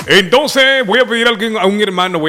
Entonces voy a pedir a un hermano,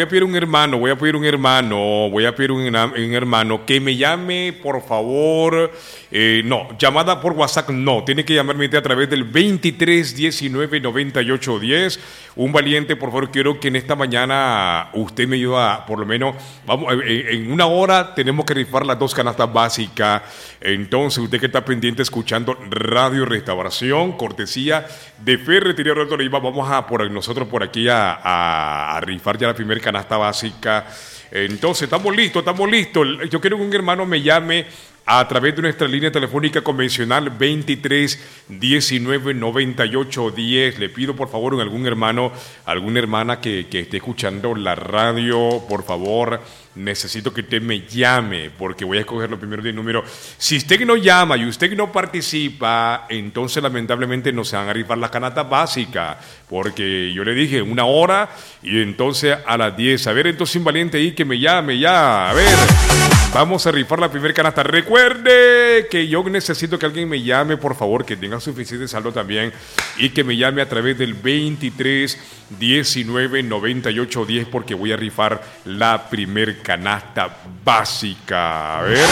que me llame, por favor. No, llamada por WhatsApp no, tiene que llamarme a través del 23 19 98 10. Un valiente, por favor, quiero que en esta mañana usted me ayude, por lo menos, vamos, en una hora tenemos que rifar las 2 canastas básicas. Entonces, usted que está pendiente escuchando Radio Restauración, cortesía de Ferretería Roberto Leiva, vamos a nosotros por aquí a rifar ya la primera canasta básica. Entonces, estamos listos. Yo quiero que un hermano me llame a través de nuestra línea telefónica convencional 23 19 98 10. Le pido por favor a algún hermano, alguna hermana que esté escuchando la radio, por favor, necesito que usted me llame, porque voy a escoger los primeros 10 números. Si usted no llama y usted no participa, entonces lamentablemente no se van a rifar las canastas básicas, porque yo le dije una hora y entonces a las 10. A ver, entonces un valiente ahí que me llame ya, a ver. Vamos a rifar la primera canasta. Recuerde que yo necesito que alguien me llame, por favor, que tenga suficiente saldo también y que me llame a través del 23 19 98 10, porque voy a rifar la primera canasta básica. A ver.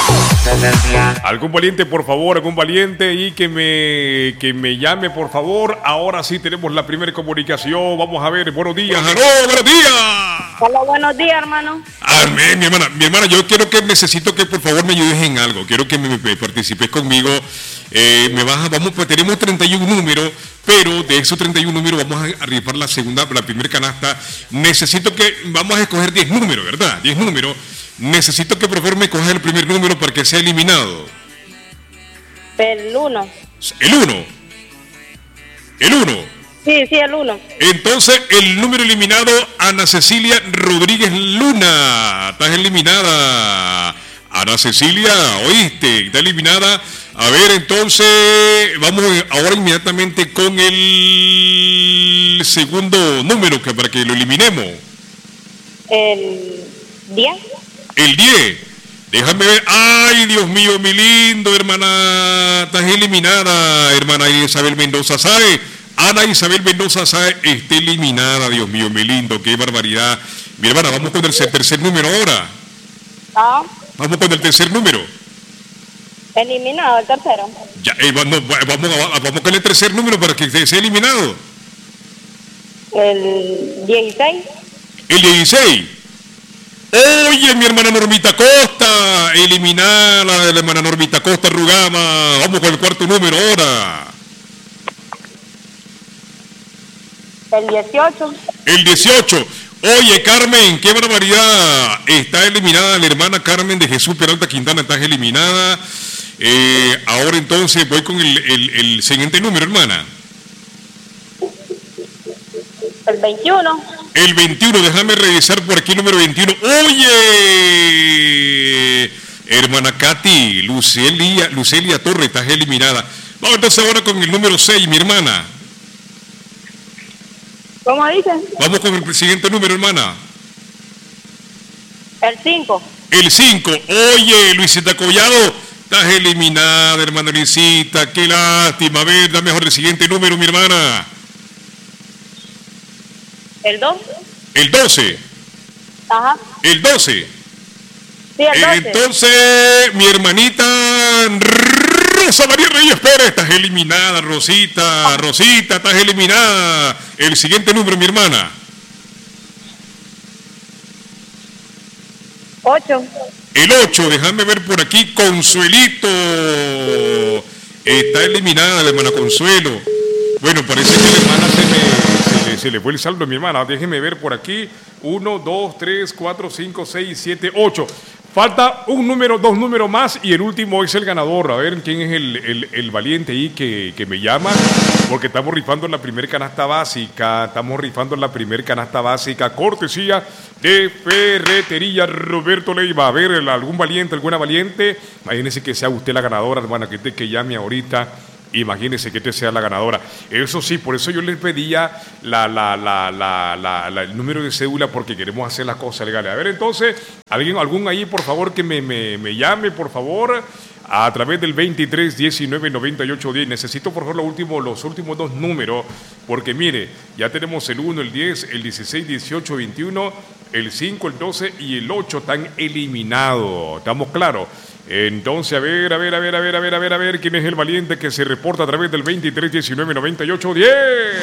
Algún valiente, por favor, y que me llame, por favor. Ahora sí tenemos la primera comunicación. Vamos a ver. Buenos días. ¡Aló, buenos días! Hola, buenos días, hermano. Amén, mi hermana, yo necesito que por favor me ayudes en algo. Quiero que me participes conmigo. Pues tenemos 31 números, pero de esos 31 números vamos a rifar la primera canasta. Vamos a escoger 10 números, ¿verdad? 10 números. Necesito que por favor me cojas el primer número para que sea eliminado. El 1. ¿El 1? ¿El 1? Sí, el 1. Entonces, el número eliminado, Ana Cecilia Rodríguez Luna. Estás eliminada. Ana Cecilia, ¿oíste? Está eliminada. A ver, entonces, vamos ahora inmediatamente con el segundo número para que lo eliminemos. El 10. El 10. Déjame ver. Ay, Dios mío, mi lindo, hermana. Estás eliminada, hermana Isabel Mendoza. ¿Sabe? Ana Isabel Mendoza está eliminada. Dios mío, mi lindo, qué barbaridad. Mi hermana, vamos con el tercer número ahora. Vamos con el tercer número. Eliminado el tercero. Ya, vamos con el tercer número para que sea eliminado. El 16. El 16. Oye, mi hermana Normita Costa, eliminada la hermana Normita Costa Rugama. Vamos con el cuarto número ahora. El 18. El 18. Oye, Carmen, qué barbaridad. Está eliminada la hermana Carmen de Jesús Peralta Quintana, estás eliminada. Ahora entonces voy con el siguiente número, hermana. El 21. El 21, déjame revisar por aquí el número 21. Oye, hermana Katy, Lucelia Torres, estás eliminada. Vamos entonces ahora con el número 6, mi hermana. ¿Cómo dicen? Vamos con el siguiente número, hermana. El 5. El 5. Oye, Luisita Collado, estás eliminada, hermana Luisita. Qué lástima. A ver, dame mejor el siguiente número, mi hermana. El 2. El 12. Ajá. El 12. Sí, el 12. Entonces, mi hermanita Rosa María Reyes Pérez, estás eliminada, Rosita, estás eliminada. El siguiente número, mi hermana. 8. El 8, déjame ver por aquí, Consuelito. Está eliminada la hermana Consuelo. Bueno, parece que la hermana se le fue el saldo a mi hermana. Déjeme ver por aquí. 1, 2, 3, 4, 5, 6, 7, 8. Falta un número, 2 números más y el último es el ganador. A ver quién es el valiente ahí que me llama, porque estamos rifando la primera canasta básica. Cortesía de Ferretería Roberto Leiva. A ver, algún valiente, alguna valiente. Imagínese que sea usted la ganadora, hermana, que llame ahorita. Imagínense que sea la ganadora. Eso sí, por eso yo les pedía el número de cédula, porque queremos hacer las cosas legales. A ver, entonces, algún ahí, por favor, que me llame, por favor. a través del 23 19 98 10. Necesito por favor los últimos dos números, porque mire, ya tenemos el 1, el 10, el 16, 18, 21, el 5, el 12 y el 8 están eliminados. ¿Estamos claros? Entonces, a ver, ¿quién es el valiente que se reporta a través del 23 19 98 10?